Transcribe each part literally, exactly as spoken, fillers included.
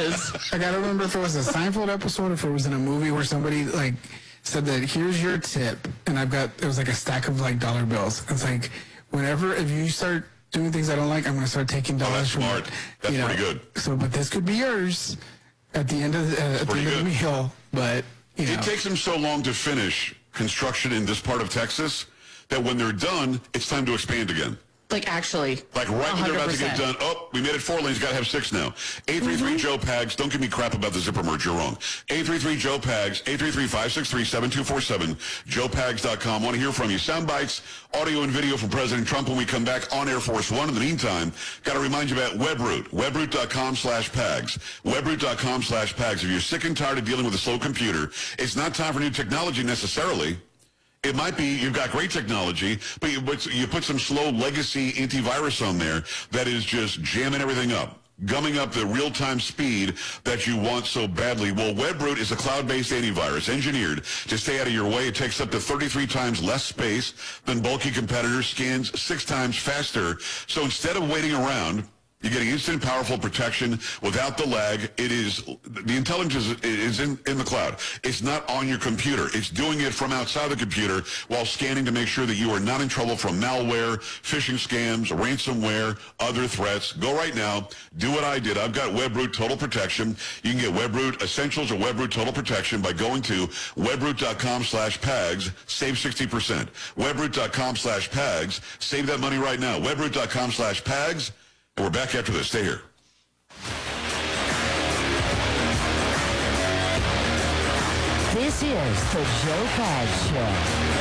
is. Like, I don't remember if it was a Seinfeld episode or if it was in a movie where somebody, like, said that here's your tip, and I've got, it was like a stack of, like, dollar bills. It's like, whenever, if you start doing things I don't like, I'm going to start taking dollars Oh, that's from smart. it. That's you know? pretty good. So, but this could be yours at the end of the, uh, at the, end of the meal, but, you know. It takes them so long to finish construction in this part of Texas that when they're done, it's time to expand again. Like, actually. Like right when they're about to get one hundred percent. done, oh, we made it four lanes, got to have six now. eight three three Joe Pags, don't give me crap about the zipper merge, you're wrong. eight three three Joe Pags, eight three three, five six three, seven two four seven, joe pags dot com. Want to hear from you. Sound bites, audio and video from President Trump when we come back on Air Force One. In the meantime, got to remind you about Webroot, webroot dot com slash pags, webroot dot com slash pags. If you're sick and tired of dealing with a slow computer, it's not time for new technology necessarily. It might be you've got great technology, but you, but you put some slow legacy antivirus on there that is just jamming everything up, gumming up the real-time speed that you want so badly. Well, Webroot is a cloud-based antivirus engineered to stay out of your way. It takes up to thirty-three times less space than bulky competitors, scans six times faster. So instead of waiting around, you're getting instant, powerful protection without the lag. It is, the intelligence is in, in the cloud. It's not on your computer. It's doing it from outside the computer while scanning to make sure that you are not in trouble from malware, phishing scams, ransomware, other threats. Go right now. Do what I did. I've got Webroot Total Protection. You can get Webroot Essentials or Webroot Total Protection by going to webroot dot com slash pags. Save sixty percent. webroot dot com slash pags. Save that money right now. webroot dot com slash pags. And we're back after this. Stay here. This is the Joe Pags Show.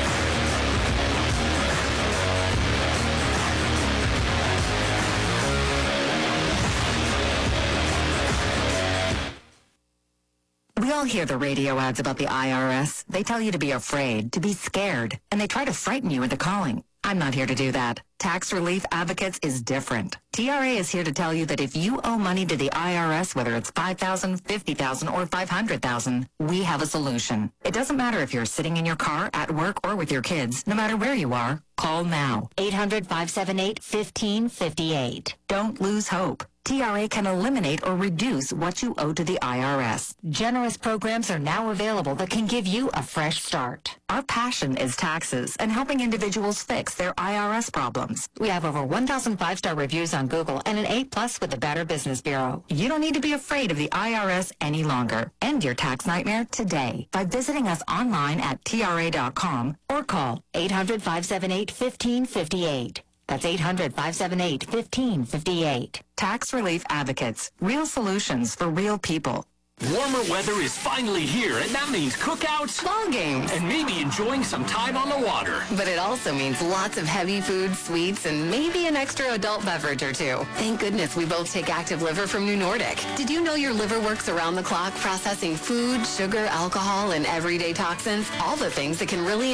We all hear the radio ads about the I R S. They tell you to be afraid, to be scared, and they try to frighten you into calling. I'm not here to do that. Tax Relief Advocates is different. T R A is here to tell you that if you owe money to the I R S, whether it's five thousand dollars, fifty thousand dollars, or five hundred thousand dollars, we have a solution. It doesn't matter if you're sitting in your car, at work, or with your kids. No matter where you are, call now. eight hundred, five seven eight, one five five eight. Don't lose hope. T R A can eliminate or reduce what you owe to the I R S. Generous programs are now available that can give you a fresh start. Our passion is taxes and helping individuals fix their I R S problems. We have over one thousand five-star reviews on Google and an A plus with the Better Business Bureau. You don't need to be afraid of the I R S any longer. End your tax nightmare today by visiting us online at T R A dot com or call eight hundred, five seven eight, one five five eight. That's eight hundred, five seven eight, one five five eight. Tax Relief Advocates. Real solutions for real people. Warmer weather is finally here, and that means cookouts, ball games, and maybe enjoying some time on the water. But it also means lots of heavy food, sweets, and maybe an extra adult beverage or two. Thank goodness we both take Active Liver from New Nordic. Did you know your liver works around the clock processing food, sugar, alcohol, and everyday toxins? All the things that can really